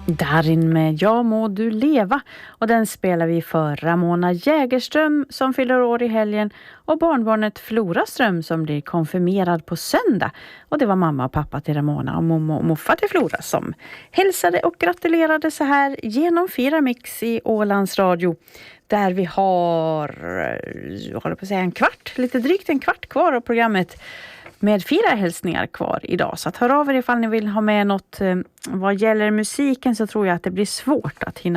Darin med Ja må du leva, och den spelar vi för Ramona Jägerström som fyller år i helgen och barnbarnet Flora Ström som blir konfirmerad på söndag. Och det var mamma och pappa till Ramona och mommo och moffa till Flora som hälsade och gratulerade så här genom Fira Mix i Ålands Radio. Där vi har, jag håller på att säga lite drygt en kvart kvar av programmet med 4 hälsningar kvar idag. Så att hör av er ifall ni vill ha med något vad gäller musiken, så tror jag att det blir svårt att hinna